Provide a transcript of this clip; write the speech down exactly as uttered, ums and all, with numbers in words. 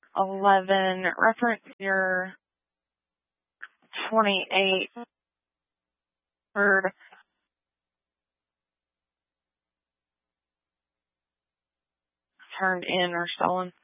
eleven, reference year twenty-eight, third. Turned in or stolen.